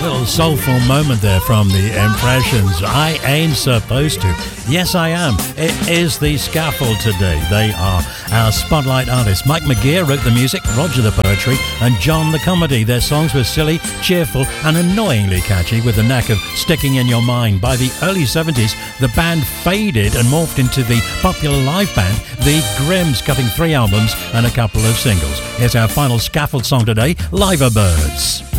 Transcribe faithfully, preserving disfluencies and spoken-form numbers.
Little soulful moment there from the Impressions. I ain't supposed to. Yes, I am. It is the Scaffold today. They are our spotlight artists. Mike McGear wrote the music, Roger the poetry, and John the comedy. Their songs were silly, cheerful, and annoyingly catchy, with a knack of sticking in your mind. By the early seventies, the band faded and morphed into the popular live band, The Grims, cutting three albums and a couple of singles. Here's our final Scaffold song today, Liver Birds.